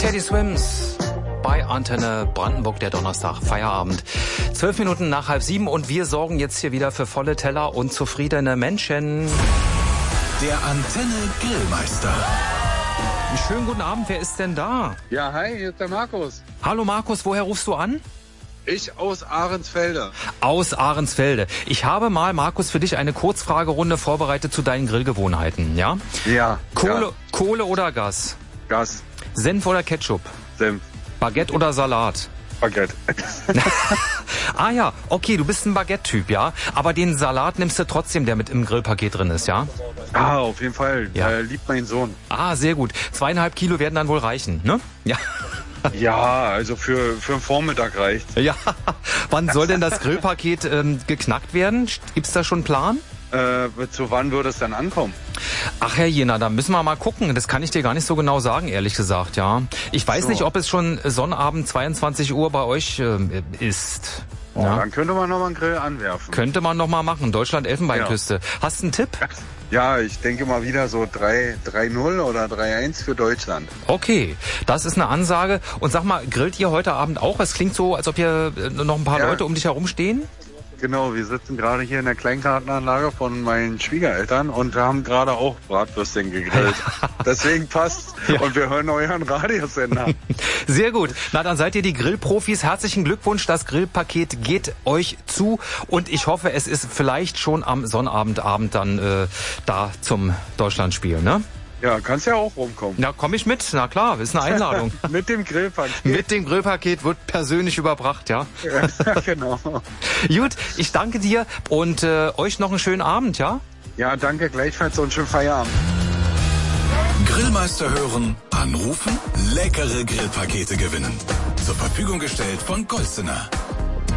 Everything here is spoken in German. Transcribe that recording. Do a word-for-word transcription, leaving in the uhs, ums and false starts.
Teddy Swims bei Antenne Brandenburg, der Donnerstag, Feierabend. Zwölf Minuten nach halb sieben und wir sorgen jetzt hier wieder für volle Teller und zufriedene Menschen. Der Antenne Grillmeister. Einen schönen guten Abend, wer ist denn da? Ja, hi, hier ist der Markus. Hallo Markus, woher rufst du an? Ich aus Ahrensfelde. Aus Ahrensfelde. Ich habe mal, Markus, für dich eine Kurzfragerunde vorbereitet zu deinen Grillgewohnheiten, ja? Ja. Kohle, ja. Kohle oder Gas? Gas. Senf oder Ketchup? Senf. Baguette oder Salat? Baguette. Ah ja, okay, du bist ein Baguette-Typ, ja? Aber den Salat nimmst du trotzdem, der mit im Grillpaket drin ist, ja? Ah, auf jeden Fall. Ja. Äh, liebt mein Sohn. Ah, sehr gut. Zweieinhalb Kilo werden dann wohl reichen, ne? Ja. Ja, also für, für einen Vormittag reicht. Ja. Wann soll denn das Grillpaket ähm, geknackt werden? Gibt's da schon einen Plan? Äh, zu wann würde es dann ankommen? Ach Herr Jena, da müssen wir mal gucken. Das kann ich dir gar nicht so genau sagen, ehrlich gesagt, ja. Ich weiß so. nicht, ob es schon Sonnabend zweiundzwanzig Uhr bei euch äh, ist. Oh, Ja. Dann könnte man noch mal einen Grill anwerfen. Könnte man noch mal machen. Deutschland-Elfenbeinküste. Ja. Hast du einen Tipp? Ja, ich denke mal wieder so drei null oder drei eins für Deutschland. Okay, das ist eine Ansage. Und sag mal, grillt ihr heute Abend auch? Es klingt so, als ob hier noch ein paar Ja. Leute um dich herum stehen. Genau, wir sitzen gerade hier in der Kleingartenanlage von meinen Schwiegereltern und haben gerade auch Bratwürstchen gegrillt. Deswegen passt. Ja. Und wir hören euren Radiosender. Sehr gut. Na, dann seid ihr die Grillprofis. Herzlichen Glückwunsch. Das Grillpaket geht euch zu. Und ich hoffe, es ist vielleicht schon am Sonnabendabend dann äh, da zum Deutschlandspiel, ne? Ja, kannst ja auch rumkommen. Na, komm ich mit. Na klar, ist eine Einladung. Mit dem Grillpaket. Mit dem Grillpaket wird persönlich überbracht, ja? Ja, genau. Gut, ich danke dir und äh, euch noch einen schönen Abend, ja? Ja, danke gleichfalls und schönen Feierabend. Grillmeister hören, anrufen, leckere Grillpakete gewinnen. Zur Verfügung gestellt von Golstener.